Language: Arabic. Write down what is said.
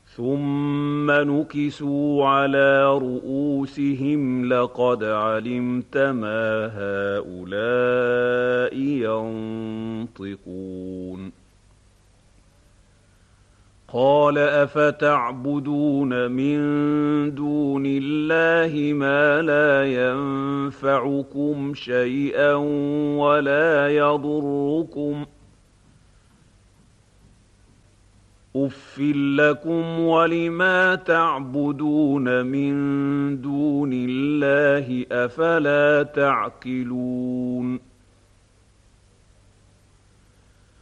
ثم نكسوا على رؤوسهم لقد علمت ما هؤلاء ينطقون قال أفتعبدون من دون الله ما لا ينفعكم شيئا ولا يضركم أُفٍّ لكم ولما تعبدون من دون الله أفلا تعقلون